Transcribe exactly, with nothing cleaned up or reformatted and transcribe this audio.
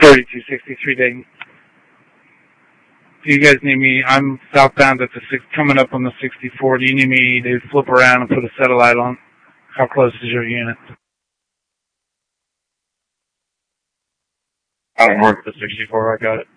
thirty-two sixty-three Dayton. Do you guys need me? I'm southbound at the six, coming up on the sixty-four. Do you need me to flip around and put a satellite on? How close is your unit? I don't work the sixty-four. I got it.